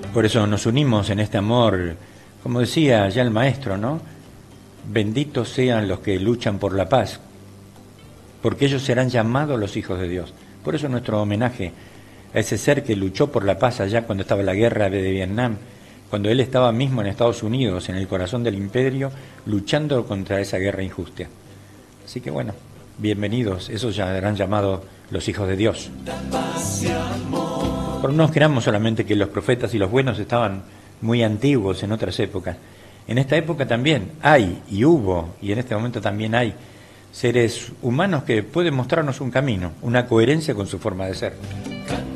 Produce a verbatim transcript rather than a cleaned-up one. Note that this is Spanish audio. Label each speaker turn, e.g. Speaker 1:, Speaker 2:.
Speaker 1: Por eso nos unimos en este amor, como decía ya el maestro, ¿no? Benditos sean los que luchan por la paz, porque ellos serán llamados los hijos de Dios. Por eso nuestro homenaje a ese ser que luchó por la paz allá cuando estaba la guerra de Vietnam, cuando él estaba mismo en Estados Unidos, en el corazón del imperio, luchando contra esa guerra injusta. Así que bueno, bienvenidos, esos ya eran llamados los hijos de Dios. Pero no creamos solamente que los profetas y los buenos estaban muy antiguos en otras épocas. En esta época también hay, y hubo, y en este momento también hay, seres humanos que pueden mostrarnos un camino, una coherencia con su forma de ser.